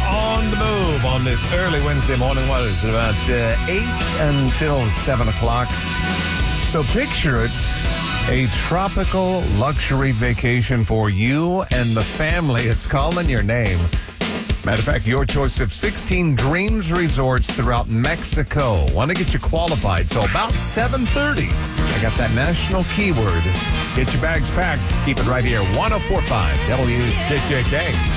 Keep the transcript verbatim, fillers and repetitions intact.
on the move on this early Wednesday morning. What is it, about uh, eight until seven o'clock? So picture it, a tropical luxury vacation for you and the family. It's calling your name. Matter of fact, your choice of sixteen Dreams Resorts throughout Mexico. Want to get you qualified. So about seven thirty, I got that national keyword. Get your bags packed. Keep it right here. one oh four point five W T J K.